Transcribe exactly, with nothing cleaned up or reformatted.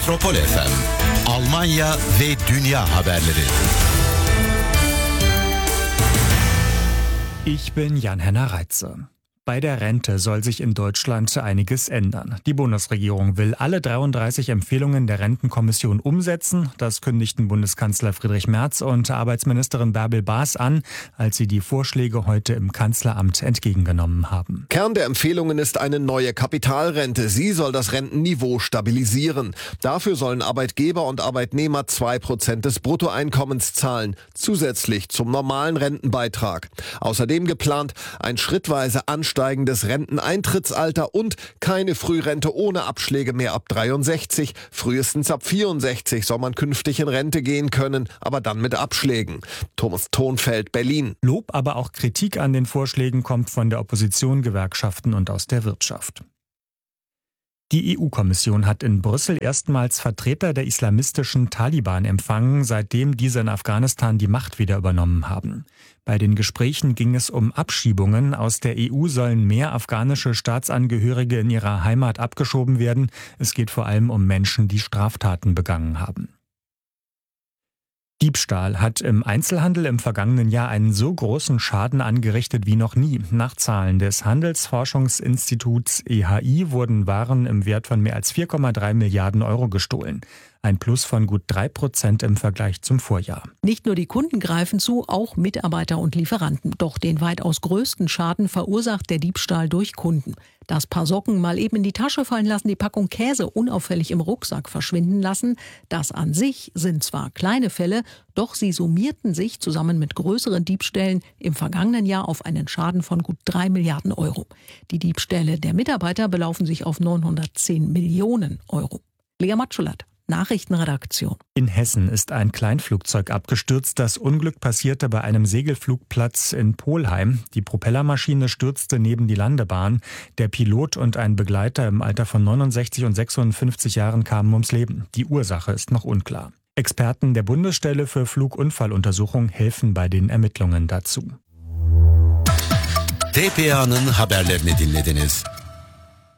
Metropol F M, Almanya ve Dünya haberleri. Ich bin Jan-Henner Reitze. Bei der Rente soll sich in Deutschland einiges ändern. Die Bundesregierung will alle dreiunddreißig Empfehlungen der Rentenkommission umsetzen. Das kündigten Bundeskanzler Friedrich Merz und Arbeitsministerin Bärbel Baas an, als sie die Vorschläge heute im Kanzleramt entgegengenommen haben. Kern der Empfehlungen ist eine neue Kapitalrente. Sie soll das Rentenniveau stabilisieren. Dafür sollen Arbeitgeber und Arbeitnehmer zwei Prozent des Bruttoeinkommens zahlen, zusätzlich zum normalen Rentenbeitrag. Außerdem geplant ein schrittweise Anstieg steigendes Renteneintrittsalter und keine Frührente ohne Abschläge mehr ab dreiundsechzig. Frühestens ab vierundsechzig soll man künftig in Rente gehen können, aber dann mit Abschlägen. Thomas Thonfeld, Berlin. Lob, aber auch Kritik an den Vorschlägen kommt von der Opposition, Gewerkschaften und aus der Wirtschaft. Die E U-Kommission hat in Brüssel erstmals Vertreter der islamistischen Taliban empfangen, seitdem diese in Afghanistan die Macht wieder übernommen haben. Bei den Gesprächen ging es um Abschiebungen. Aus der E U sollen mehr afghanische Staatsangehörige in ihrer Heimat abgeschoben werden. Es geht vor allem um Menschen, die Straftaten begangen haben. Diebstahl hat im Einzelhandel im vergangenen Jahr einen so großen Schaden angerichtet wie noch nie. Nach Zahlen des Handelsforschungsinstituts E H I wurden Waren im Wert von mehr als vier Komma drei Milliarden Euro gestohlen. Ein Plus von gut drei Prozent im Vergleich zum Vorjahr. Nicht nur die Kunden greifen zu, auch Mitarbeiter und Lieferanten. Doch den weitaus größten Schaden verursacht der Diebstahl durch Kunden. Das Paar Socken mal eben in die Tasche fallen lassen, die Packung Käse unauffällig im Rucksack verschwinden lassen. Das an sich sind zwar kleine Fälle, doch sie summierten sich zusammen mit größeren Diebstählen im vergangenen Jahr auf einen Schaden von gut drei Milliarden Euro. Die Diebstähle der Mitarbeiter belaufen sich auf neunhundertzehn Millionen Euro. Lea Matschulat, Nachrichtenredaktion. In Hessen ist ein Kleinflugzeug abgestürzt. Das Unglück passierte bei einem Segelflugplatz in Polheim. Die Propellermaschine stürzte neben die Landebahn. Der Pilot und ein Begleiter im Alter von neunundsechzig und sechsundfünfzig Jahren kamen ums Leben. Die Ursache ist noch unklar. Experten der Bundesstelle für Flugunfalluntersuchung helfen bei den Ermittlungen dazu. T P A'nın haberlerini dinlediniz.